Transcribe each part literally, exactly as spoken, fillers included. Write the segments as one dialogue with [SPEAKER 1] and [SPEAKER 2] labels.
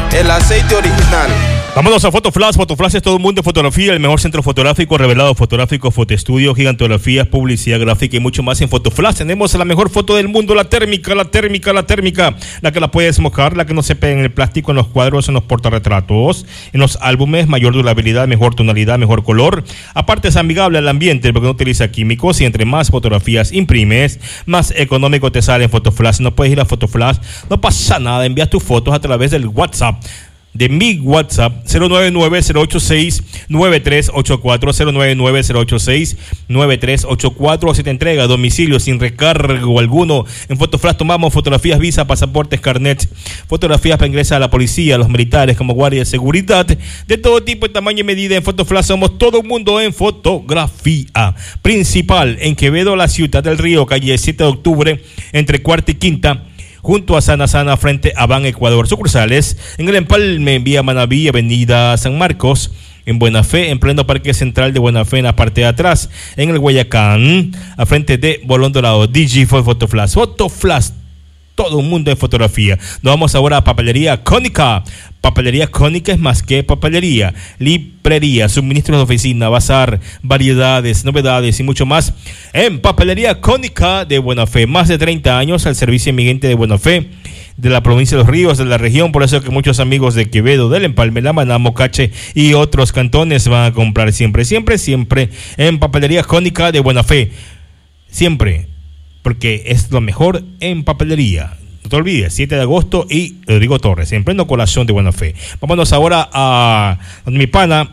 [SPEAKER 1] el aceite original.
[SPEAKER 2] Vámonos a Fotoflash. Fotoflash es todo un mundo de fotografía, el mejor centro fotográfico, revelado fotográfico, fotoestudio, gigantografías, publicidad gráfica y mucho más en Fotoflash. Tenemos la mejor foto del mundo, la térmica, la térmica, la térmica, la que la puedes mojar, la que no se pega en el plástico, en los cuadros, en los portarretratos, en los álbumes, mayor durabilidad, mejor tonalidad, mejor color. Aparte es amigable al ambiente porque no utiliza químicos y entre más fotografías imprimes, más económico te sale en Fotoflash. No puedes ir a Fotoflash, no pasa nada, envías tus fotos a través del WhatsApp. De mi WhatsApp cero nueve nueve cero ocho seis nueve tres ocho cuatro cero nueve nueve cero ocho seis nueve tres ocho cuatro. Se te entrega a domicilio sin recargo alguno. En Fotoflash tomamos fotografías, visa, pasaportes, carnet, fotografías para ingresar a la policía, a los militares como guardia de seguridad de todo tipo, de tamaño y medida. En Fotoflash somos todo el mundo en fotografía. Principal en Quevedo, la Ciudad del Río, calle siete de octubre, entre cuarta y quinta, junto a Sana Sana, frente a Ban Ecuador. Sucursales en el Empalme, Vía Manaví, Avenida San Marcos, en Buena Fe, en pleno Parque Central de Buena Fe, en la parte de atrás, en el Guayacán, a frente de Bolón Dorado. D G for Fotoflash. Fotoflash, todo un mundo de fotografía. Nos vamos ahora a Papelería Cónica. Papelería Cónica es más que papelería, librería, suministros de oficina, bazar, variedades, novedades y mucho más en Papelería Cónica de Buena Fe. Más de treinta años al servicio de mi gente de Buena Fe, de la provincia de Los Ríos, de la región. Por eso que muchos amigos de Quevedo, del Empalme, La Maná, Mocache y otros cantones van a comprar siempre, siempre, siempre en Papelería Cónica de Buena Fe. Siempre, porque es lo mejor en papelería. No te olvides, siete de agosto y Rodrigo Torres, en pleno corazón de Buena Fe. Vámonos ahora a mi pana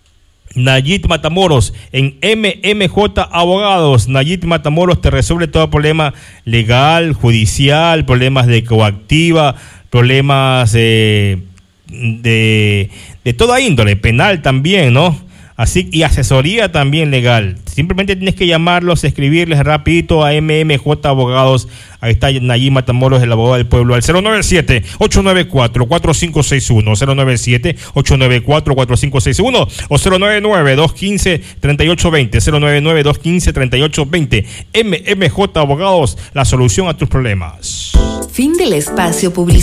[SPEAKER 2] Nayit Matamoros, en M M J Abogados. Nayit Matamoros te resuelve todo problema legal, judicial, problemas de coactiva, problemas de, de, de toda índole, penal también, ¿no? Así, y asesoría también legal. Simplemente tienes que llamarlos, escribirles rapidito a M M J Abogados. Ahí está Nayib Matamoros, el abogado del pueblo, al cero nueve siete, ocho nueve cuatro, cuatro cinco seis uno, cero nueve siete, ocho nueve cuatro, cuatro cinco seis uno o cero nueve nueve, dos uno cinco, tres ocho dos cero, cero nueve nueve, dos uno cinco, tres ocho dos cero. M M J Abogados, la solución a tus problemas.
[SPEAKER 3] Fin del espacio publicitario.